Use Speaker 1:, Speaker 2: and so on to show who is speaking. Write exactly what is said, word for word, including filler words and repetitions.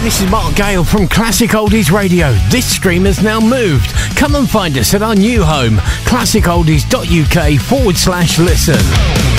Speaker 1: this is Mark Gale from Classic Oldies Radio. This stream has now moved. Come and find us at our new home, classic oldies dot u k forward slash listen.